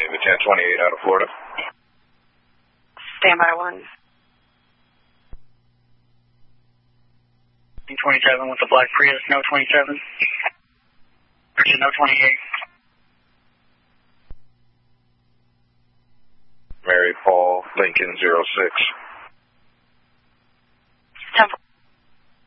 Navy 1028 out of Florida. Stand by 1. 27 with the black Prius, no 27. No 28. Mary Paul, Lincoln 06. 10